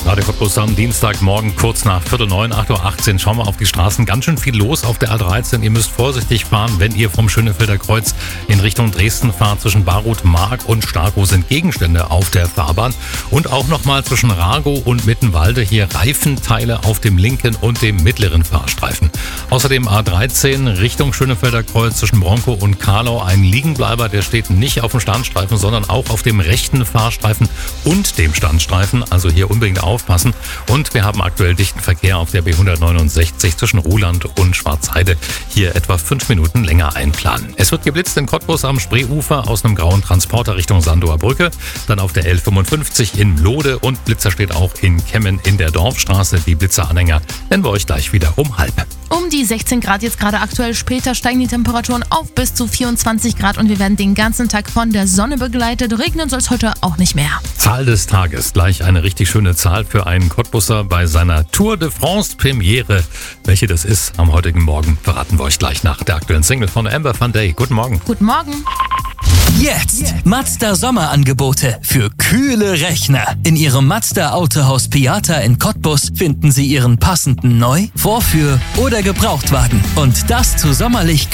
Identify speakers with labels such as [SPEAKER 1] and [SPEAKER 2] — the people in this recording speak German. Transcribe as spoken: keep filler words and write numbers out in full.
[SPEAKER 1] Radio Cottbus am Dienstagmorgen kurz nach Viertel neun, acht Uhr achtzehn. Schauen wir auf die Straßen. Ganz schön viel los auf der A dreizehn. Ihr müsst vorsichtig fahren, wenn ihr vom Schönefelder Kreuz in Richtung Dresden fahrt. Zwischen Baruth, Mark und Starkow sind Gegenstände auf der Fahrbahn. Und auch nochmal zwischen Ragow und Mittenwalde hier Reifenteile auf dem linken und dem mittleren Fahrstreifen. Außerdem A dreizehn Richtung Schönefelder Kreuz zwischen Bronkow und Karlau. Ein Liegenbleiber, der steht nicht auf dem Standstreifen, sondern auch auf dem rechten Fahrstreifen und dem Standstreifen. Also hier unbedingt aufpassen. Und wir haben aktuell dichten Verkehr auf der B hundertneunundsechzig zwischen Ruhland und Schwarzheide. Hier etwa fünf Minuten länger einplanen. Es wird geblitzt in Cottbus am Spreeufer aus einem grauen Transporter Richtung Sandower Brücke. Dann auf der L fünfundfünfzig in Lode und Blitzer steht auch in Kemmen in der Dorfstraße. Die Blitzeranhänger nennen wir euch gleich wieder um halb.
[SPEAKER 2] Um die sechzehn Grad jetzt gerade aktuell, später steigen die Temperaturen auf bis zu vierundzwanzig Grad und wir werden den ganzen Tag von der Sonne begleitet. Regnen soll es heute auch nicht mehr.
[SPEAKER 1] Zahl des Tages, gleich eine richtig schöne Zahl für einen Cottbusser bei seiner Tour de France Premiere. Welche das ist am heutigen Morgen, verraten wir euch gleich nach der aktuellen Single von Amber Van Day. Guten Morgen.
[SPEAKER 2] Guten Morgen.
[SPEAKER 3] Jetzt Mazda Sommerangebote für kühle Rechner. In Ihrem Mazda Autohaus Piata in Cottbus finden Sie Ihren passenden Neu-, Vorführ- oder Gebrauchtwagen. Und das zu sommerlich